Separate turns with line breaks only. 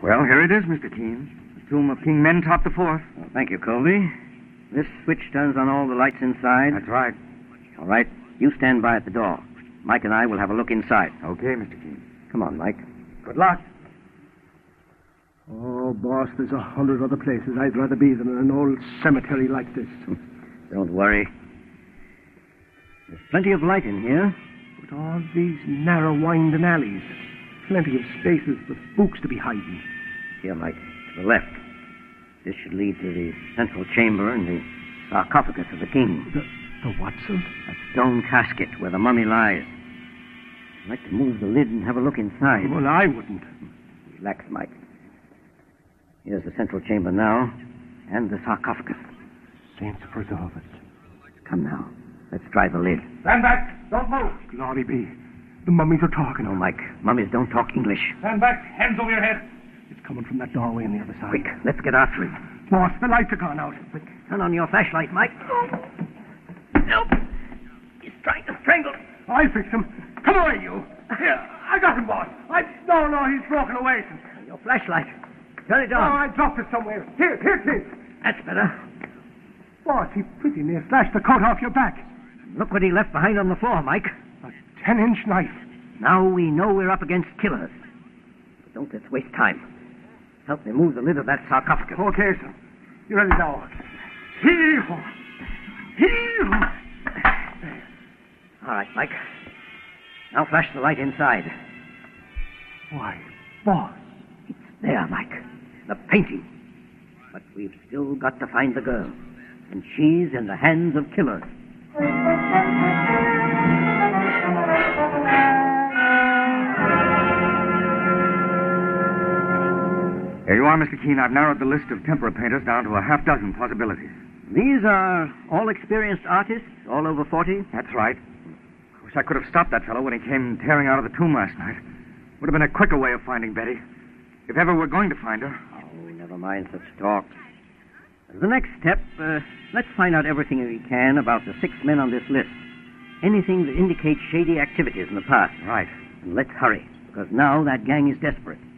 Well, here it is, Mr. Keene. The tomb of King Mentop IV.
Well, thank you, Colby. This switch turns on all the lights inside.
That's right.
All right. You stand by at the door. Mike and I will have a look inside.
Okay, Mr. Keene.
Come on, Mike.
Good luck.
Oh, boss, there's 100 other places I'd rather be than in an old cemetery like this.
Don't worry. There's plenty of light in here.
With all these narrow winding alleys, plenty of spaces for spooks to be hiding.
Here, Mike, to the left. This should lead to the central chamber and the sarcophagus of the king.
The what, sir?
A stone casket where the mummy lies. I'd like to move the lid and have a look inside.
Well, I wouldn't.
Relax, Mike. Here's the central chamber now, and the sarcophagus.
Saints preserve us.
Come now. Let's try the lid.
Stand back. Don't move.
Glory be. The mummies are talking.
No, Mike. Mummies don't talk English.
Stand back. Hands over your head.
It's coming from that doorway on the other side.
Quick, let's get after it.
Boss, the lights are gone out.
Quick, turn on your flashlight, Mike. Nope. He's trying to strangle.
I'll fix him. Come away, you. Here, I got him, boss. No, he's broken away.
Your flashlight. Turn it
Oh,
on.
I dropped it somewhere. Here it is.
That's better.
Boss, he pretty near slashed the coat off your back.
Look what he left behind on the floor, Mike.
A 10-inch knife.
Now we know we're up against killers. But don't let's waste time. Help me move the lid of that sarcophagus.
Okay, sir. You ready now? Hee-haw. Hee-haw.
All right, Mike. Now flash the light inside.
Why, boss.
It's there, Mike. The painting. But we've still got to find the girl. And she's in the hands of killers.
Here you are, Mr. Keene. I've narrowed the list of tempera painters down to a half dozen possibilities.
These are all experienced artists, all over 40?
That's right. Wish I could have stopped that fellow when he came tearing out of the tomb last night. Would have been a quicker way of finding Betty. If ever we're going to find her.
Oh, never mind such talk. As the next step, let's find out everything we can about the 6 men on this list. Anything that indicates shady activities in the past.
Right.
And let's hurry, because now that gang is desperate.